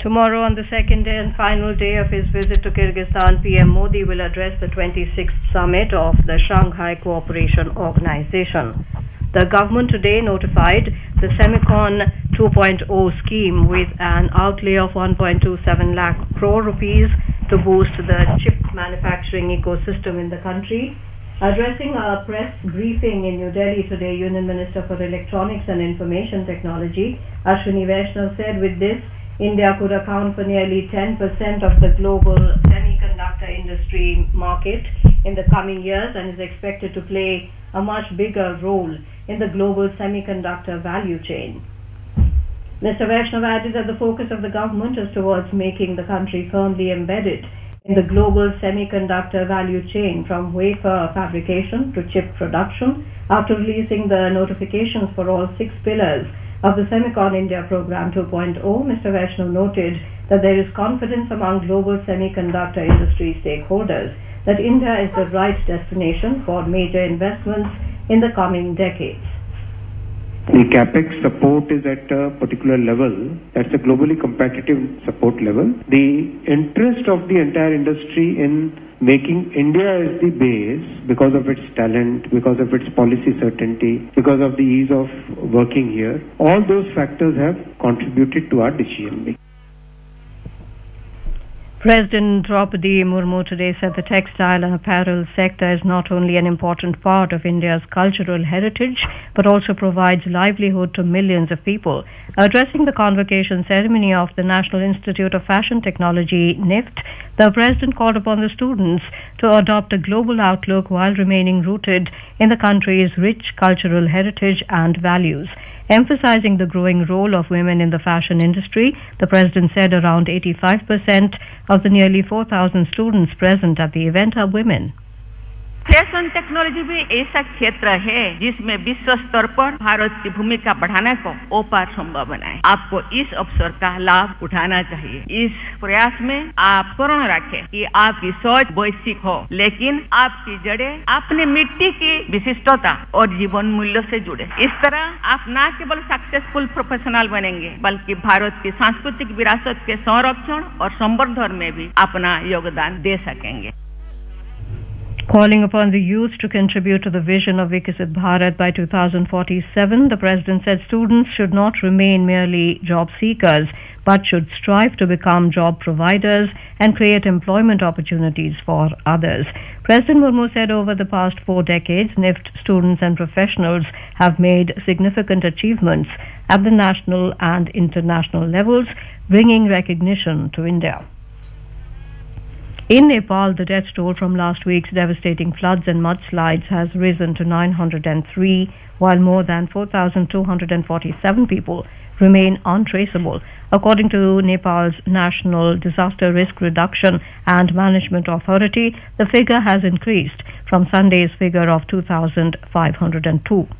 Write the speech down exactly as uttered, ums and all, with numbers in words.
Tomorrow, on the second day and final day of his visit to Kyrgyzstan, P M Modi will address the twenty-sixth summit of the Shanghai Cooperation Organization. The government today notified the Semicon two point oh scheme with an outlay of one point two seven lakh crore rupees to boost the chip manufacturing ecosystem in the country. Addressing a press briefing in New Delhi today, Union Minister for Electronics and Information Technology, Ashwini Vaishnav, said with this, India could account for nearly ten percent of the global semiconductor industry market in the coming years and is expected to play a much bigger role in the global semiconductor value chain. Mister Vaishnav added that the focus of the government is towards making the country firmly embedded in the global semiconductor value chain from wafer fabrication to chip production. After releasing the notifications for all six pillars of the Semicon India Program two point oh, Mister Vaishnav noted that there is confidence among global semiconductor industry stakeholders that India is the right destination for major investments in the coming decades. The capex support is at a particular level, that's a globally competitive support level. The interest of the entire industry in making India as the base because of its talent, because of its policy certainty, because of the ease of working here, all those factors have contributed to our decision making. President Draupadi Murmu today said the textile and apparel sector is not only an important part of India's cultural heritage, but also provides livelihood to millions of people. Addressing the convocation ceremony of the National Institute of Fashion Technology, N I F T, the President called upon the students to adopt a global outlook while remaining rooted in the country's rich cultural heritage and values. Emphasizing the growing role of women in the fashion industry, the President said around eighty-five percent of the nearly four thousand students present at the event are women. Fashion technology भी ऐसा क्षेत्र है जिसमें विश्व स्तर पर भारत की भूमिका बढ़ाने को ओपार संभव बनाए। आपको इस अवसर का लाभ उठाना चाहिए। इस प्रयास में आप पूर्ण रखें कि आपकी सोच वैश्विक हो, लेकिन आपकी जड़ें अपने मिट्टी की विशिष्टता और जीवन मूल्यों से जुड़े। इस तरह आप न केवल सक्सेसफुल प्रोफेशनल बनेंगे, बल्कि भारत की सांस्कृतिक विरासत के संरक्षण और संवर्धन में भी अपना योगदान दे सकेंगे। Calling upon the youth to contribute to the vision of Viksit Bharat by two thousand forty-seven, the President said students should not remain merely job seekers, but should strive to become job providers and create employment opportunities for others. President Murmu said over the past four decades, N I F T students and professionals have made significant achievements at the national and international levels, bringing recognition to India. In Nepal, the death toll from last week's devastating floods and mudslides has risen to nine hundred three, while more than four thousand two hundred forty-seven people remain untraceable. According to Nepal's National Disaster Risk Reduction and Management Authority, the figure has increased from Sunday's figure of two thousand five hundred two.